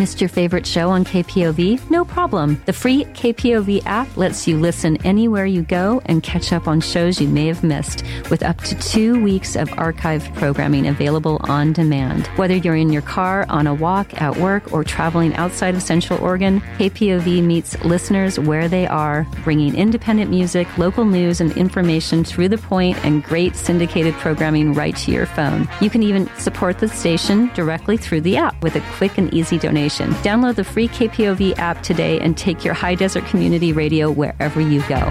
Missed your favorite show on KPOV? No problem. The free KPOV app lets you listen anywhere you go and catch up on shows you may have missed, with up to 2 weeks of archived programming available on demand. Whether you're in your car, on a walk, at work, or traveling outside of Central Oregon, KPOV meets listeners where they are, bringing independent music, local news, and information through the point and great syndicated programming right to your phone. You can even support the station directly through the app with a quick and easy donation. Download the free KPOV app today and take your High Desert Community Radio wherever you go.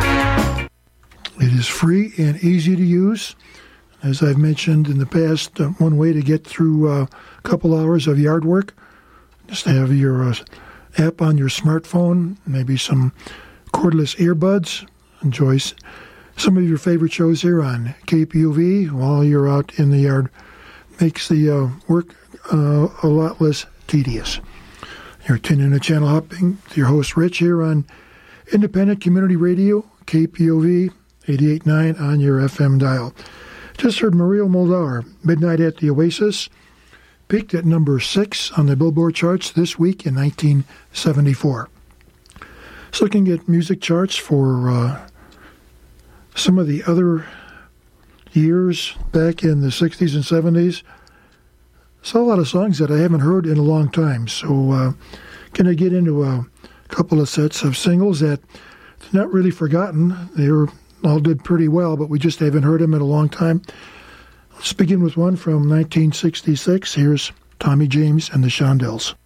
It is free and easy to use. As I've mentioned in the past, one way to get through a couple hours of yard work, just have your app on your smartphone, maybe some cordless earbuds. Enjoy some of your favorite shows here on KPOV while you're out in the yard. Makes the work a lot less tedious. You're tuning in to Channel Hopping to your host Rich here on Independent Community Radio, KPOV 88.9 on your FM dial. Just heard Muriel Muldaur, Midnight at the Oasis, peaked at number 6 on the Billboard charts this week in 1974. So looking at music charts for some of the other years back in the 60s and 70s, saw a lot of songs that I haven't heard in a long time. So going to get into a couple of sets of singles that not really forgotten. They all did pretty well, but we just haven't heard them in a long time. Let's begin with one from 1966. Here's Tommy James and the Shondells.